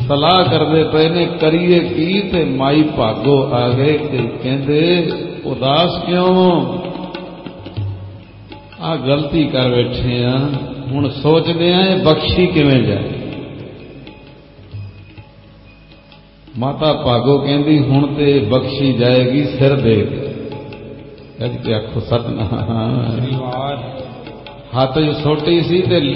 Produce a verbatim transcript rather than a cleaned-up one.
सलाह करते पे ने करिए की ते माई भागो आ गए ते कहंदे उदास क्यों आ गलती कर बैठे आ हुण सोचदे आ बख्शी किवें जाए। माता भागो कहंदी हुण ते बख्शी जाएगी सिर दे के आखो सतना हाथ जो छोटी सी ते